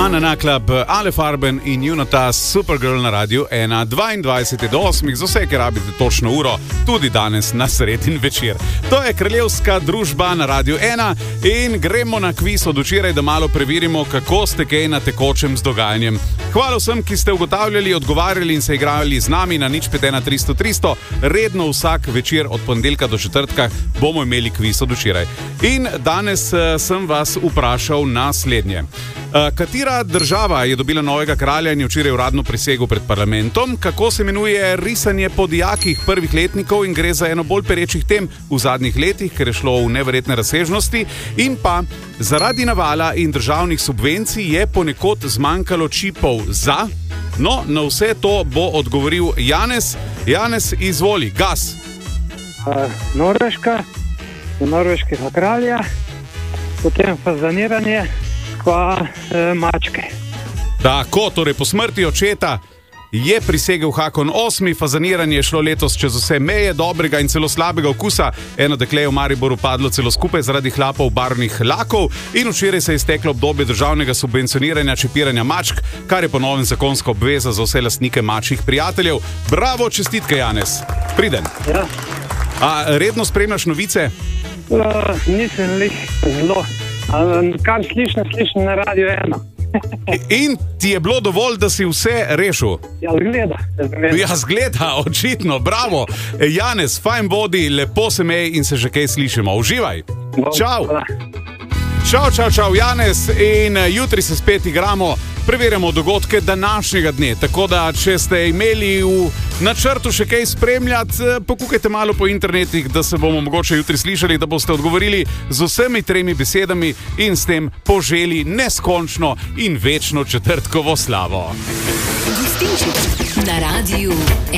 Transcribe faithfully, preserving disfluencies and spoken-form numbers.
Anna Naklab, Ale Farben in Junota Supergirl na Radiu ena, dvaindvajset do osmih, za vse, ki rabite točno uro, tudi danes na sredin večer. To je Kraljevska družba na Radiu ena in gremo na kviz od včeraj, da malo preverimo, kako ste kaj na tekočem z dogajanjem. Hvala vsem, ki ste ugotavljali, odgovarjali in se igrali z nami na nič pet ena tristo tristo. Redno vsak večer od ponedeljka do četrtka bomo imeli kviz od včeraj. In danes uh, sem vas vprašal naslednje. Uh, katera država je dobila novega kralja in je včeraj uradno prisegel pred parlamentom? Kako se imenuje risanje po dijakih prvih letnikov in gre za eno bolj perečih tem v zadnjih letih, ker je šlo v neverjetne razsežnosti? In pa zaradi navala in državnih subvencij je ponekod zmanjkalo čipov za... No, na vse to bo odgovoril Janez. Janez, izvoli, gas. Uh, Norveška, norveškega kralja, potem fazaniranje, pa uh, mačke. Tako, torej po smrti očeta je prisegel Hakon osmi, fazaniranje je šlo letos čez vse meje dobrega in celo slabega okusa. Eno dekle je v Mariboru padlo celo skupaj zaradi hlapov barvnih lakov in včeraj se je izteklo obdobje državnega subvencioniranja čipiranja mačk, kar je po novem zakonska obveza za vse lastnike mačjih prijateljev. Bravo, čestitke, Janez. Priden. Ja. A redno spremljaš novice? Uh, nisem lih zelo. Uh, kar slišim, slišim na Radiu ena. In ti je bilo dovolj, da si vse rešil? Ja, zgleda. Ja, zgleda, očitno, bravo. Janez, fajn bodi, lepo se mej in se že kaj slišimo. Uživaj. Čau. Čau, čau, čau, Janez. In jutri se spet igramo, preverjamo dogodke današnjega dne. Tako da, če ste imeli v načrtu še kaj spremljati, pokukajte malo po internetih, da se bomo mogoče jutri slišali, da boste odgovorili z vsemi tremi besedami in s tem poželi neskončno in večno četrtkovo slavo. Gostinčič na Radiu